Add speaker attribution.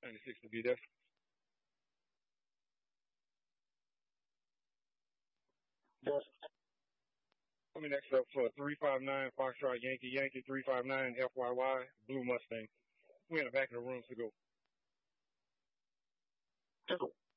Speaker 1: 96 to be there.
Speaker 2: Yes.
Speaker 1: Coming next up for 359 Foxtrot Yankee Yankee 359 FYY Blue Mustang. We in the back of the room to go.
Speaker 2: Let's go.